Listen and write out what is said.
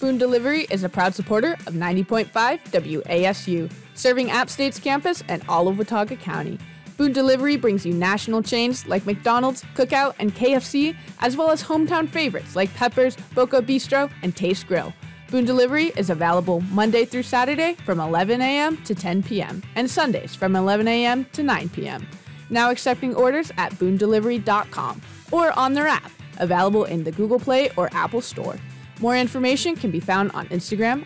Boone Delivery is a proud supporter of 90.5 WASU, serving App State's campus and all of Watauga County. Boone Delivery brings you national chains like McDonald's, Cookout, and KFC, as well as hometown favorites like Peppers, Boca Bistro, and Taste Grill. Boone Delivery is available Monday through Saturday from 11 a.m. to 10 p.m. and Sundays from 11 a.m. to 9 p.m. Now accepting orders at boonedelivery.com or on their app, available in the Google Play or Apple Store. More information can be found on Instagram